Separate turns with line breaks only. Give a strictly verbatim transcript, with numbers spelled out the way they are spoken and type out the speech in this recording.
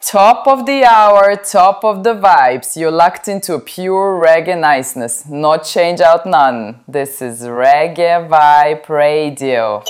Top of the hour, top of the vibes. You're locked into pure reggae niceness. No change out none. This is Reggae Vibe Radio.